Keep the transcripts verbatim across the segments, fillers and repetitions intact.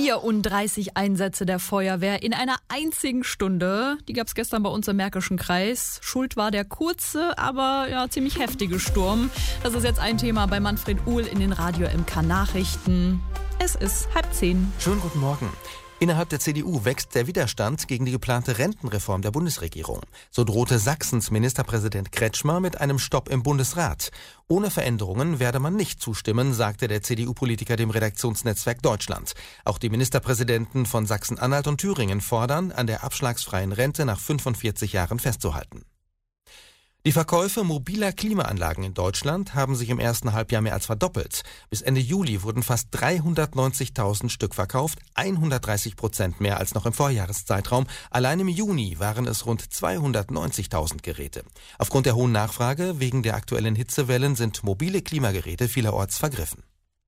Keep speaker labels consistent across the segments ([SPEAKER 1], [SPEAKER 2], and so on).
[SPEAKER 1] vierunddreißig Einsätze der Feuerwehr in einer einzigen Stunde. Die gab es gestern bei uns im Märkischen Kreis. Schuld war der kurze, aber ja, ziemlich heftige Sturm. Das ist jetzt ein Thema bei Manfred Uhl in den Radio M K Nachrichten. Es ist halb zehn.
[SPEAKER 2] Schönen guten Morgen. Innerhalb der C D U wächst der Widerstand gegen die geplante Rentenreform der Bundesregierung. So drohte Sachsens Ministerpräsident Kretschmer mit einem Stopp im Bundesrat. Ohne Veränderungen werde man nicht zustimmen, sagte der C D U-Politiker dem Redaktionsnetzwerk Deutschland. Auch die Ministerpräsidenten von Sachsen-Anhalt und Thüringen fordern, an der abschlagsfreien Rente nach fünfundvierzig Jahren festzuhalten. Die Verkäufe mobiler Klimaanlagen in Deutschland haben sich im ersten Halbjahr mehr als verdoppelt. Bis Ende Juli wurden fast dreihundertneunzigtausend Stück verkauft, hundertdreißig Prozent mehr als noch im Vorjahreszeitraum. Allein im Juni waren es rund zweihundertneunzigtausend Geräte. Aufgrund der hohen Nachfrage wegen der aktuellen Hitzewellen sind mobile Klimageräte vielerorts vergriffen.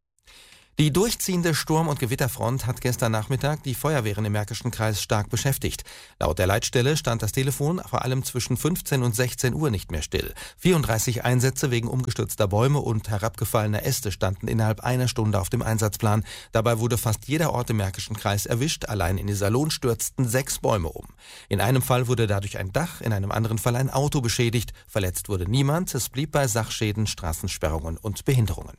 [SPEAKER 2] Die durchziehende Sturm- und Gewitterfront hat gestern Nachmittag die Feuerwehren im Märkischen Kreis stark beschäftigt. Laut der Leitstelle stand das Telefon vor allem zwischen fünfzehn und sechzehn Uhr nicht mehr still. vierunddreißig Einsätze wegen umgestürzter Bäume und herabgefallener Äste standen innerhalb einer Stunde auf dem Einsatzplan. Dabei wurde fast jeder Ort im Märkischen Kreis erwischt. Allein in Iserlohn stürzten sechs Bäume um. In einem Fall wurde dadurch ein Dach, in einem anderen Fall ein Auto beschädigt. Verletzt wurde niemand. Es blieb bei Sachschäden, Straßensperrungen und Behinderungen.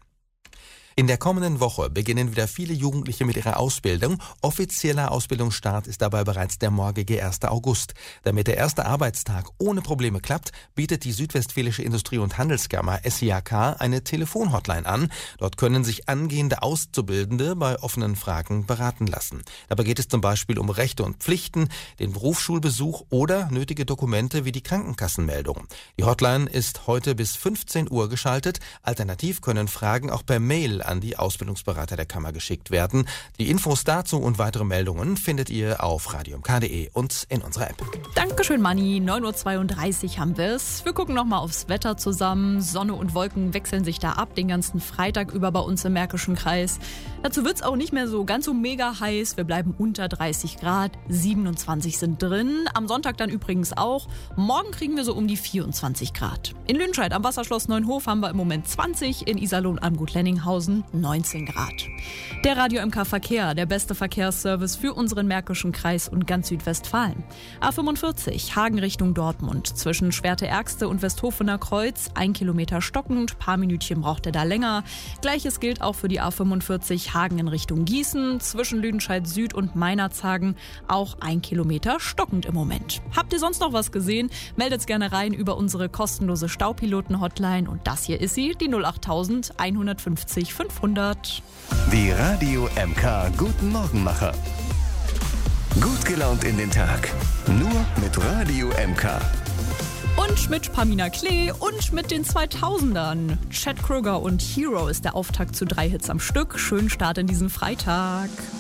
[SPEAKER 2] In der kommenden Woche beginnen wieder viele Jugendliche mit ihrer Ausbildung. Offizieller Ausbildungsstart ist dabei bereits der morgige erster August. Damit der erste Arbeitstag ohne Probleme klappt, bietet die Südwestfälische Industrie- und Handelskammer S I A K eine Telefonhotline an. Dort können sich angehende Auszubildende bei offenen Fragen beraten lassen. Dabei geht es zum Beispiel um Rechte und Pflichten, den Berufsschulbesuch oder nötige Dokumente wie die Krankenkassenmeldung. Die Hotline ist heute bis fünfzehn Uhr geschaltet. Alternativ können Fragen auch per Mail an die Ausbildungsberater der Kammer geschickt werden. Die Infos dazu und weitere Meldungen findet ihr auf radio m k punkt d e und in unserer App.
[SPEAKER 1] Dankeschön, Manni. neun Uhr zweiunddreißig haben wir es. Wir gucken nochmal aufs Wetter zusammen. Sonne und Wolken wechseln sich da ab, den ganzen Freitag über bei uns im Märkischen Kreis. Dazu wird es auch nicht mehr so ganz so mega heiß. Wir bleiben unter dreißig Grad. siebenundzwanzig sind drin. Am Sonntag dann übrigens auch. Morgen kriegen wir so um die vierundzwanzig Grad. In Lüdenscheid am Wasserschloss Neunhof haben wir im Moment zwanzig. In Iserlohn am Gut Lenninghausen neunzehn Grad. Der Radio M K Verkehr, der beste Verkehrsservice für unseren Märkischen Kreis und ganz Südwestfalen. A fünfundvierzig, Hagen Richtung Dortmund. Zwischen Schwerte-Ärgste und Westhofener Kreuz, ein Kilometer stockend, paar Minütchen braucht er da länger. Gleiches gilt auch für die A fünfundvierzig, Hagen in Richtung Gießen. Zwischen Lüdenscheid Süd und Meinerzhagen auch ein Kilometer stockend im Moment. Habt ihr sonst noch was gesehen? Meldet's gerne rein über unsere kostenlose Staupiloten-Hotline. Und das hier ist sie, die null acht eins fünf null fünfhundert.
[SPEAKER 3] Die Radio M K Guten Morgenmacher. Gut gelaunt in den Tag. Nur mit Radio M K.
[SPEAKER 1] Und mit Pamina Klee und mit den zweitausendern. Chad Kroeger und Hero ist der Auftakt zu drei Hits am Stück. Schönen Start in diesen Freitag.